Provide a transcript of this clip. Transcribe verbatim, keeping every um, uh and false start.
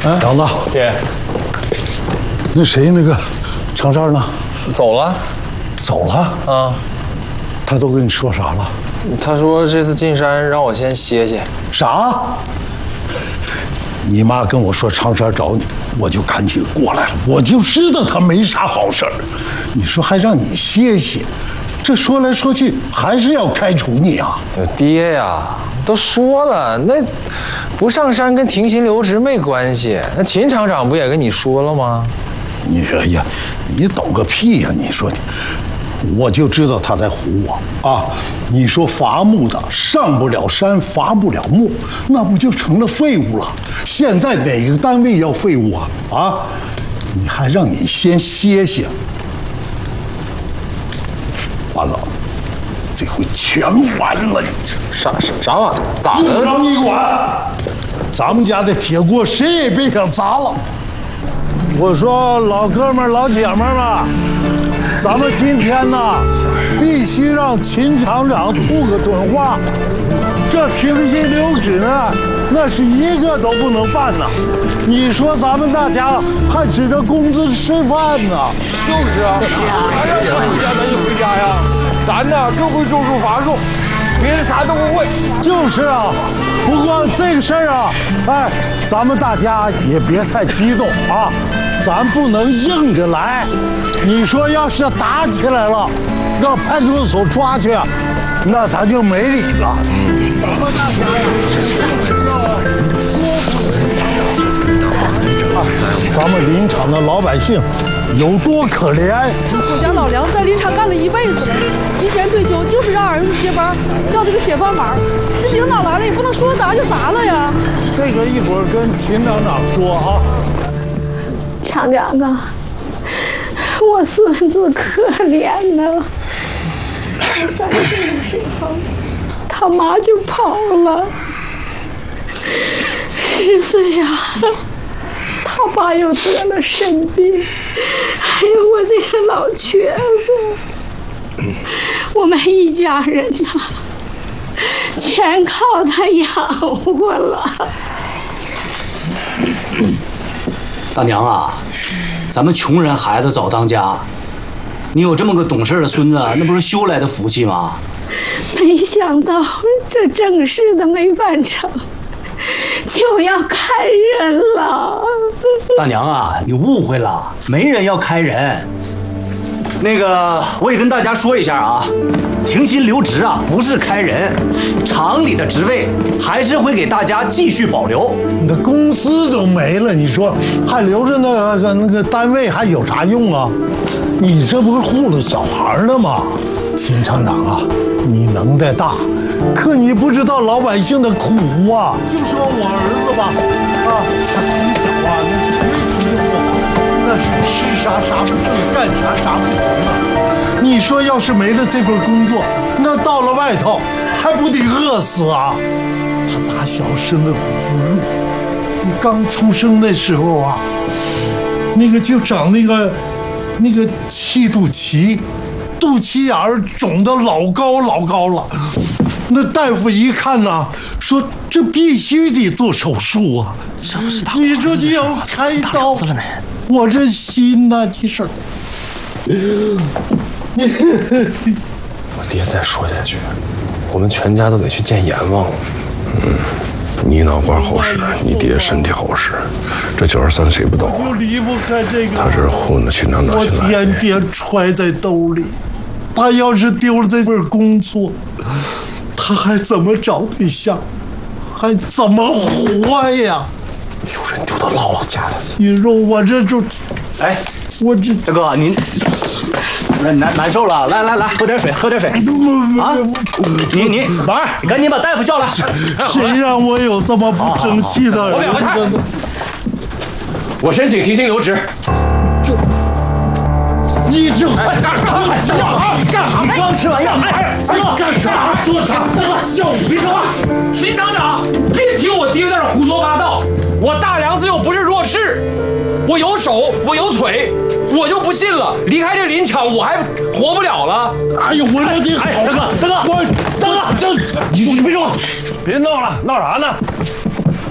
啊， 等等， 爹， 那谁那个程少呢？ 走了。 走了啊？ 他都跟你说啥了？ 他说这次进山让我先歇歇。 啥？你妈跟我说长山找你，我就赶紧过来了。我就知道他没啥好事儿。你说还让你歇歇，这说来说去还是要开除你啊！ 爹呀，都说了，那不上山跟停薪留职没关系。那秦厂长不也跟你说了吗？ 你说呀，你懂个屁呀！你说你。我就知道他在唬我啊！你说伐木的上不了山，伐不了木，那不就成了废物了？现在哪个单位要废物啊？啊！你还让你先歇歇，完了，这回全完了！你这啥啥啥玩意儿？咋的？ 不让你管！咱们家的铁锅谁也别想砸了。我说老哥们儿、老姐们儿们。咱们今天呢，必须让秦厂长吐个准话。这停薪留职呢，那是一个都不能办呐。你说咱们大家还指着工资吃饭呢？ 就是啊，咱让他回家咱就回家呀。咱呢就会种树伐树，别的啥都不会。 就是啊，不过这个事儿啊，哎，咱们大家也别太激动啊，咱不能硬着来。你说要是打起来了，让派出所抓去，那咱就没理了。咱们大家呀，说服咱们林场的老百姓有多可怜？ 我家老梁在林场干了一辈子了，提前退休就是让儿子接班，要这个铁饭碗。这领导来了也不能说砸就砸了呀。 这个一会儿跟秦厂长说啊。 厂长啊。我孙子可怜呐，我三岁的时候，他妈就跑了。十岁呀，他爸又得了肾病，还有我这个老瘸子，我们一家人呐，全靠他养活了。 大娘啊。咱们穷人孩子早当家，你有这么个懂事的孙子，那不是修来的福气吗？ 没想到这正事的没办成，就要开人了。 大娘啊，你误会了，没人要开人。那个，我也跟大家说一下啊，停薪留职啊，不是开人，厂里的职位还是会给大家继续保留。 你的公司都没了，你说还留着那个那个单位还有啥用啊？你这不是糊弄小孩呢吗？秦厂长啊，你能耐大，可你不知道老百姓的苦啊。就说我儿子吧，啊，他从小啊，那学习就不好。那是吃啥啥不正，干啥啥不行啊！你说要是没了这份工作，那到了外头还不得饿死啊？他打小生的骨就弱，你刚出生那时候啊，那个就长那个那个气肚脐，肚脐眼儿肿得老高老高了。那大夫一看呐、啊，说这必须得做手术啊！ 什么是大？ 你说就要开刀了呢？ 我这心呐，这事儿。 我爹再说下去，我们全家都得去见阎王了。 嗯，你脑瓜好使，你爹身体好使，这九十三谁不懂啊？ 就离不开这个。 他这混的去哪哪去哪？ 我天天揣在兜里，他要是丢了这份工作，他还怎么找对象，还怎么活呀？ 丢人丢到姥姥家了。 你说我这就， 哎， 我这大哥您难难难受了，来来来，喝点水，喝点水。啊，你你王二，你赶紧把大夫叫来。 谁让我有这么不争气的人？ 我表个态，我申请停薪留职。 这，你这哎干啥？干啥？你刚吃完药，哎， 这干啥？做啥？小别说话， 秦厂长，别听我爹在这胡说八道。我大梁子又不是弱智，我有手，我有腿，我就不信了，离开这林场我还活不了了。 哎呦，我说你好， 大哥，大哥， 我大哥， 这你别说话， 别闹了，闹啥呢？